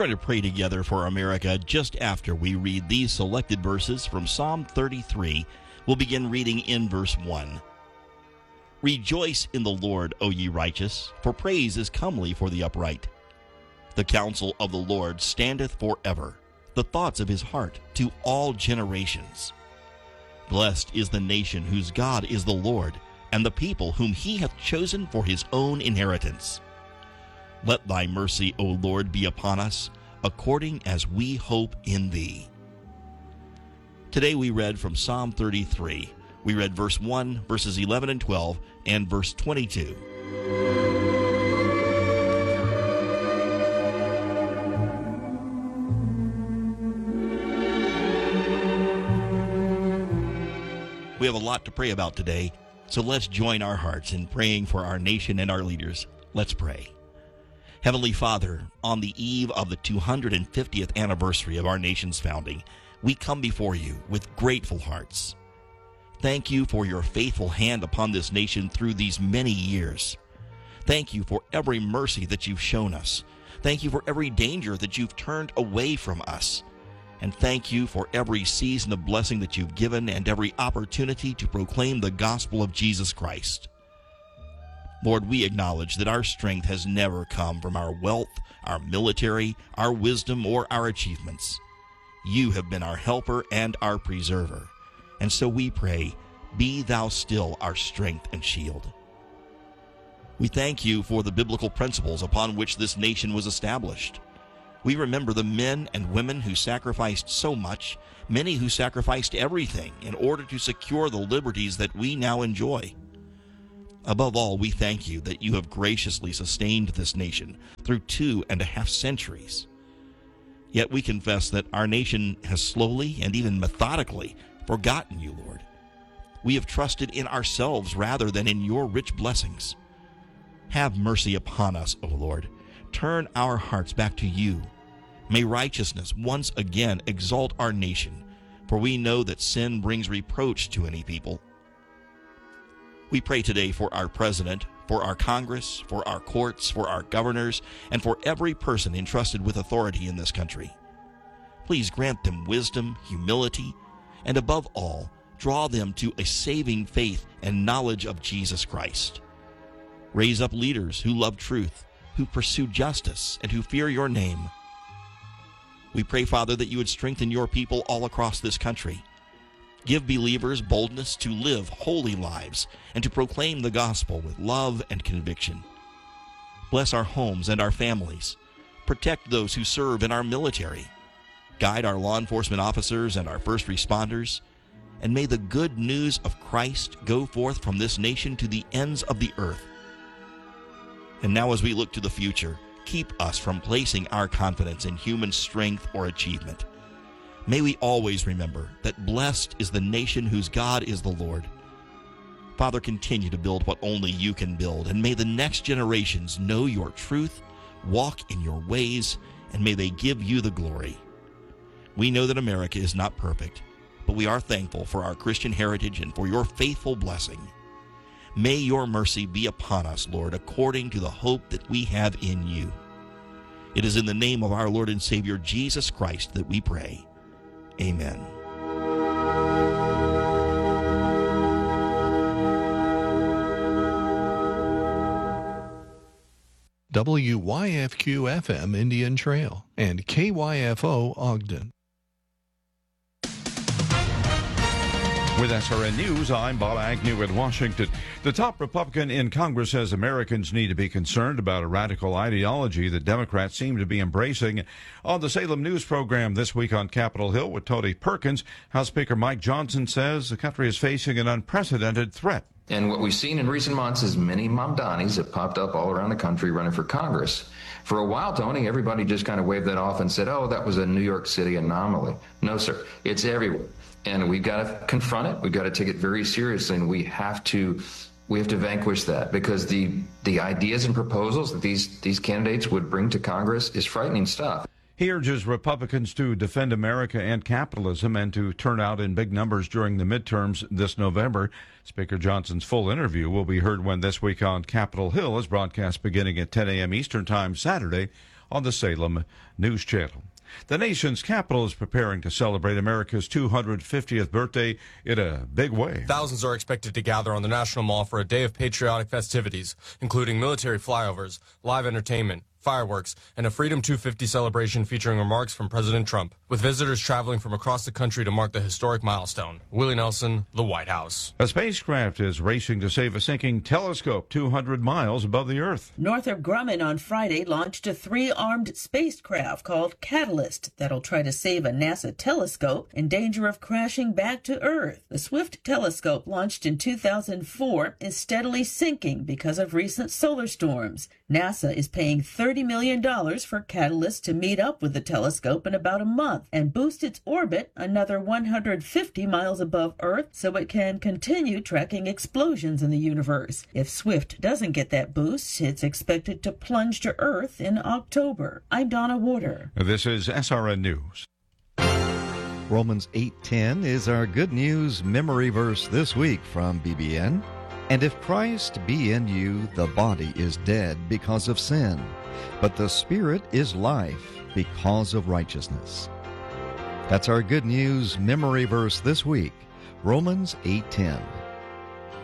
going to pray together for America just after we read these selected verses from Psalm 33. We'll begin reading in verse 1. Rejoice in the Lord, O ye righteous, for praise is comely for the upright. The counsel of the Lord standeth forever, the thoughts of his heart to all generations. Blessed is the nation whose God is the Lord, and the people whom he hath chosen for his own inheritance. Let thy mercy, O Lord, be upon us, according as we hope in thee. Today we read from Psalm 33. We read verse 1, verses 11 and 12, and verse 22. We have a lot to pray about today, so let's join our hearts in praying for our nation and our leaders. Let's pray. Heavenly Father, on the eve of the 250th anniversary of our nation's founding, we come before you with grateful hearts. Thank you for your faithful hand upon this nation through these many years. Thank you for every mercy that you've shown us. Thank you for every danger that you've turned away from us. And thank you for every season of blessing that you've given and every opportunity to proclaim the gospel of Jesus Christ. Lord, we acknowledge that our strength has never come from our wealth, our military, our wisdom, or our achievements. You have been our helper and our preserver. And so we pray, be thou still our strength and shield. We thank you for the biblical principles upon which this nation was established. We remember the men and women who sacrificed so much, many who sacrificed everything in order to secure the liberties that we now enjoy. Above all, we thank you that you have graciously sustained this nation through 2.5 centuries. Yet we confess that our nation has slowly and even methodically forgotten you, Lord. We have trusted in ourselves rather than in your rich blessings. Have mercy upon us, O Lord. Turn our hearts back to you. May righteousness once again exalt our nation, for we know that sin brings reproach to any people. We pray today for our president, for our Congress, for our courts, for our governors, and for every person entrusted with authority in this country. Please grant them wisdom, humility, and above all, draw them to a saving faith and knowledge of Jesus Christ. Raise up leaders who love truth, who pursue justice, and who fear your name. We pray, Father, that you would strengthen your people all across this country. Give believers boldness to live holy lives and to proclaim the gospel with love and conviction. Bless our homes and our families. Protect those who serve in our military. Guide our law enforcement officers and our first responders. And may the good news of Christ go forth from this nation to the ends of the earth. And now as we look to the future, keep us from placing our confidence in human strength or achievement. May we always remember that blessed is the nation whose God is the Lord. Father, continue to build what only you can build, and may the next generations know your truth, walk in your ways, and may they give you the glory. We know that America is not perfect, but we are thankful for our Christian heritage and for your faithful blessing. May your mercy be upon us, Lord, according to the hope that we have in you. It is in the name of our Lord and Savior Jesus Christ that we pray. Amen. WYFQ-FM Indian Trail and KYFO Ogden. With SRN News, I'm Bob Agnew in Washington. The top Republican in Congress says Americans need to be concerned about a radical ideology that Democrats seem to be embracing. On the Salem News program this week on Capitol Hill with Tony Perkins, House Speaker Mike Johnson says the country is facing an unprecedented threat. And what we've seen in recent months is many Mamdanis have popped up all around the country running for Congress. For a while, Tony, everybody just kind of waved that off and said, oh, that was a New York City anomaly. No, sir, it's everywhere. And we've got to confront it. We've got to take it very seriously, and we have to vanquish that, because the ideas and proposals that these candidates would bring to Congress is frightening stuff. He urges Republicans to defend America and capitalism and to turn out in big numbers during the midterms this November. Speaker Johnson's full interview will be heard when This Week on Capitol Hill is broadcast beginning at 10 a.m. Eastern Time Saturday on the Salem News Channel. The nation's capital is preparing to celebrate America's 250th birthday in a big way. Thousands are expected to gather on the National Mall for a day of patriotic festivities, including military flyovers, live entertainment, fireworks, and a Freedom 250 celebration featuring remarks from President Trump, with visitors traveling from across the country to mark the historic milestone. Willie Nelson, the White House. A spacecraft is racing to save a sinking telescope 200 miles above the Earth. Northrop Grumman on Friday launched a 3-armed spacecraft called Catalyst that'll try to save a NASA telescope in danger of crashing back to Earth. The Swift telescope, launched in 2004, is steadily sinking because of recent solar storms. NASA is paying $30 million for Catalyst to meet up with the telescope in about a month and boost its orbit another 150 miles above Earth so it can continue tracking explosions in the universe. If Swift doesn't get that boost, it's expected to plunge to Earth in October. I'm Donna Warder. This is SRN News. Romans 8:10 is our good news memory verse this week from BBN. And if Christ be in you, the body is dead because of sin, but the Spirit is life because of righteousness. That's our good news memory verse this week, Romans 8:10.